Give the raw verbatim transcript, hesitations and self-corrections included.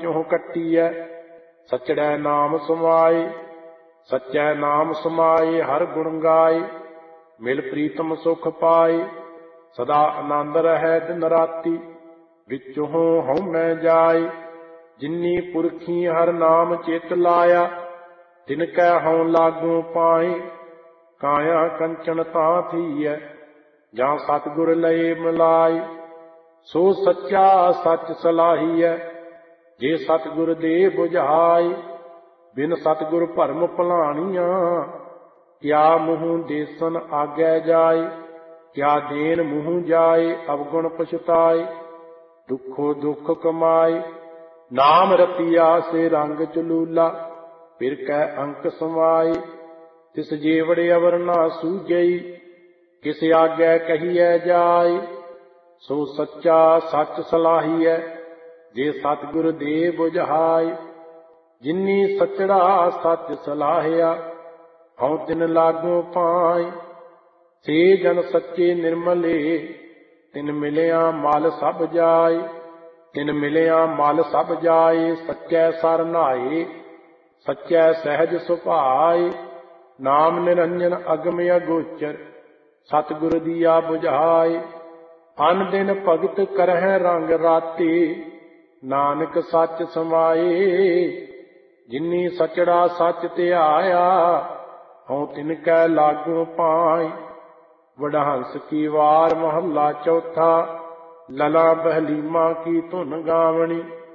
ਵਿੱਚੋਂ ਕੱਟੀਐ। ਸਚੜੈ ਨਾਮ ਸਮਾਏ, ਸਚੈ ਨਾਮ ਸਮਾਏ, ਹਰ ਗੁਣ ਗਾਏ। ਮਿਲ ਪ੍ਰੀਤਮ ਸੁਖ ਪਾਏ, ਸਦਾ ਆਨੰਦ ਰਹੈ ਦਿਨ ਰਾਤੀ। ਵਿੱਚੋਂ ਹਉਮੈ ਜਾਏ, ਜਿਨੀ ਪੁਰਖੀ ਹਰ ਨਾਮ ਚਿਤ ਲਾਇਆ। ਤਿਨ ਕੈ ਹਉ ਲਾਗੂ ਪਾਏ, ਕਾਇਆ ਕੰਚਨ ਤਾਂ ਥੀਐ। ਜਾਂ ਸਤਿਗੁਰ ਲਏ ਮਿਲਾਏ, ਸੋ ਸੱਚਾ ਸੱਚ ਸਲਾਹੀਐ। ਜੇ ਸਤਿਗੁਰ ਦੇ ਬੁਝਾਏ, ਬਿਨ ਸਤਿਗੁਰ ਭਰਮ ਭੁਲਾਣੀਆਂ। ਕਿਆ ਮੂੰਹ ਦੇਸਨ ਆਗੈ ਜਾਏ, ਕਿਆ ਦੇਨ ਮੂੰਹ ਜਾਏ ਅਵਗੁਣ ਪਛਤਾਏ। ਦੁਖੋ ਦੁਖ ਕਮਾਏ, ਨਾਮ ਰਤੀਆ ਸੇ ਰੰਗ ਚਲੂਲਾ। ਫਿਰ ਕੈ ਅੰਕ ਸਮਾਏ, ਤਿਸ ਜੇਵੜ ਅਵਰ ਨਾ ਸੂਝਈ। ਕਿਸ ਆਗੈ ਕਹੀਐ ਜਾਏ, ਸੋ ਸੱਚਾ ਸੱਚ ਸਲਾਹੀਐ। ਜੇ ਸਤਿਗੁਰ ਦੇ ਬੁਝਾਏ, ਜਿਨੀ ਸਚੜਾ ਸੱਚ ਸਲਾਹਿਆ। ਹਉ ਤਿਨ ਲਾਗੂ ਪਾਏ, ਸੇ ਜਨ ਸੱਚੇ ਨਿਰਮਲੇ। ਤਿਨ ਮਿਲਿਆ ਮਲ ਸਭ ਜਾਏ, ਤਿਨ ਮਿਲਿਆ ਮਲ ਸਭ ਜਾਏ। ਸੱਚੈ ਸਰ ਨਾਏ, ਸੱਚੈ ਸਹਿਜ ਸੁਭਾਏ। ਨਾਮ ਨਿਰੰਜਨ ਅਗਮ ਅਗੋਚਰ, ਸਤਿਗੁਰ ਦੀਆ ਬੁਝਾਏ। ਅਨ ਦਿਨ ਭਗਤ ਕਰਹਿ ਰੰਗ ਰਾਤੀ, ਨਾਨਕ ਸੱਚ ਸਮਾਏ। ਜਿਨੀ ਸਚੜਾ ਸੱਚ ਧਿਆਇਆ, ਹਉ ਤਿਨ ਕੈ ਲਾਗੂ ਪਾਏ। ਵਡਹੰਸ ਕੀ ਵਾਰ ਮਹੱਲਾ ਚੌਥਾ। ਲਲਾ ਬਹਲੀਮਾ ਕੀ ਧੁਨ ਗਾਵਣੀ।